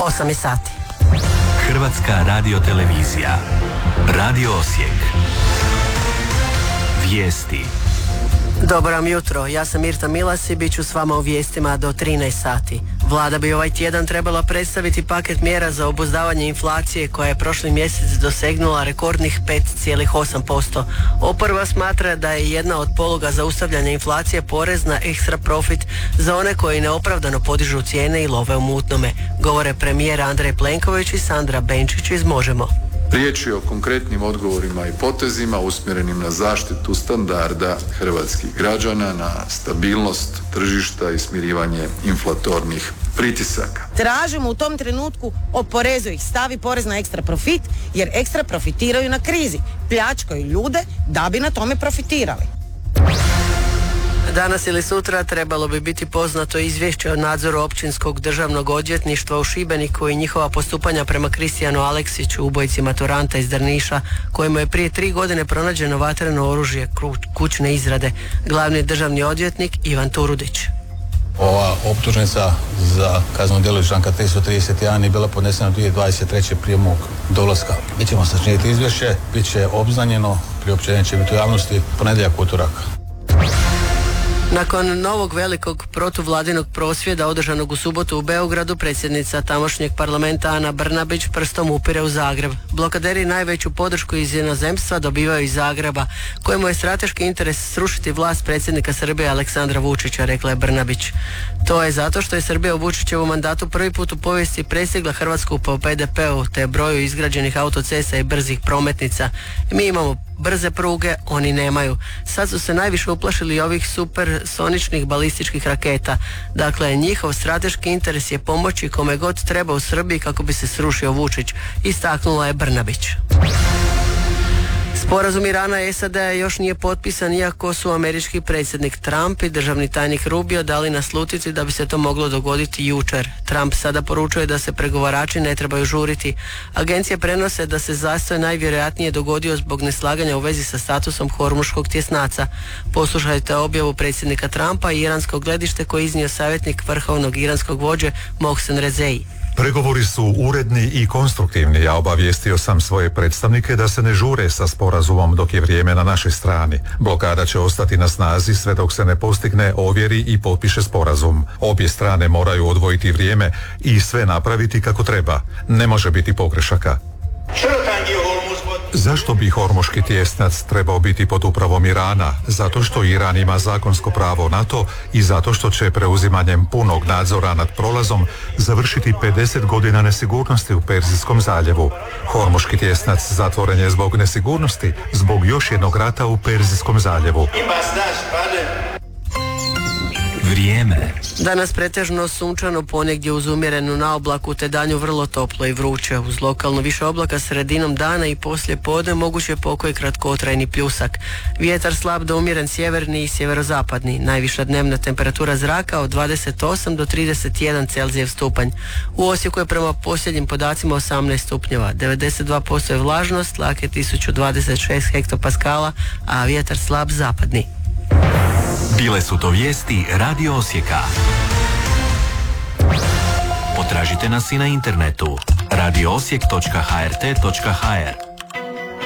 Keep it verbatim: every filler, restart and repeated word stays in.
osam je sati. Hrvatska radiotelevizija. Radio Osijek. Vijesti. Dobro vam jutro, ja sam Mirta Milas i bit ću s vama u vijestima do trinaest sati. Vlada bi ovaj tjedan trebala predstaviti paket mjera za obuzdavanje inflacije koja je prošli mjesec dosegnula rekordnih pet zarez osam posto. Oporba smatra da je jedna od poluga zaustavljanja inflacije porez na ekstra profit za one koji neopravdano podižu cijene i love u mutnome, govore premijer Andrej Plenković i Sandra Benčić iz Možemo. Riječ je o konkretnim odgovorima i potezima usmjerenim na zaštitu standarda hrvatskih građana, na stabilnost tržišta i smirivanje inflatornih pritisaka. Tražimo u tom trenutku oporezuj ih, stavi porez na ekstra profit jer ekstra profitiraju na krizi, pljačkaju ljude da bi na tome profitirali. Danas ili sutra trebalo bi biti poznato izvješće o nadzoru Općinskog državnog odvjetništva u Šibeniku i njihova postupanja prema Kristijanu Aleksiću, ubojici maturanta iz Drniša, kojemu je prije tri godine pronađeno vatreno oružje kućne izrade. Glavni državni odvjetnik Ivan Turudić. Ova optužnica za kazneno djelo iz članka tristo trideset jedan je bila podnesena dvije tisuće dvadeset treće prije mog dolaska. Mi ćemo sačiniti izvješće, bit će obznanjeno, priopćenje će biti u javnosti ponedjeljak, utorak. Nakon novog velikog protuvladinog prosvjeda održanog u subotu u Beogradu, predsjednica tamošnjeg parlamenta Ana Brnabić prstom upire u Zagreb. Blokaderi najveću podršku iz inozemstva dobivaju iz Zagreba, kojemu je strateški interes srušiti vlast predsjednika Srbije Aleksandra Vučića, rekla je Brnabić. To je zato što je Srbija u Vučićevom mandatu prvi put u povijesti prestigla Hrvatsku po pe de peu te broju izgrađenih autocesta i brzih prometnica. Mi imamo brze pruge, oni nemaju. Sad su se najviše uplašili ovih supersoničnih balističkih raketa. Dakle, njihov strateški interes je pomoći kome god treba u Srbiji kako bi se srušio Vučić, istaknula je Brnabić. Sporazum Irana i es a de još nije potpisan, iako su američki predsjednik Trump i državni tajnik Rubio dali naslutiti da bi se to moglo dogoditi jučer. Trump sada poručuje da se pregovarači ne trebaju žuriti. Agencije prenose da se zastoj najvjerojatnije dogodio zbog neslaganja u vezi sa statusom Hormuškog tjesnaca. Poslušajte objavu predsjednika Trumpa i iransko gledište koje je iznio savjetnik vrhovnog iranskog vođe Mohsen Rezei. Pregovori su uredni i konstruktivni. Ja obavijestio sam svoje predstavnike da se ne žure sa sporazumom dok je vrijeme na našoj strani. Blokada će ostati na snazi sve dok se ne postigne, ovjeri i potpiše sporazum. Obje strane moraju odvojiti vrijeme i sve napraviti kako treba. Ne može biti pogrešaka. Zašto bi Hormuški tjesnac trebao biti pod upravom Irana? Zato što Iran ima zakonsko pravo na to i zato što će preuzimanjem punog nadzora nad prolazom završiti pedeset godina nesigurnosti u Perzijskom zaljevu. Hormuški tjesnac zatvoren je zbog nesigurnosti, zbog još jednog rata u Perzijskom zaljevu. Vrijeme. Danas pretežno sunčano, ponegdje uz umjerenu naoblaku te danju vrlo toplo i vruće. Uz lokalno više oblaka sredinom dana i poslije podne moguće pokoj kratkotrajni pljusak. Vjetar slab do umjeren sjeverni i sjeverozapadni. Najviša dnevna temperatura zraka od dvadeset osam do trideset jedan Celzijev stupanj. U Osijeku je prema posljednjim podacima osamnaest stupnjeva. devedeset dva posto je vlažnost, tlak je tisuću dvadeset šest hektopaskala, a vjetar slab zapadni. Bile su to vijesti Radio Osijeka. Potražite nas i na internetu radio osijek točka h r t točka h r.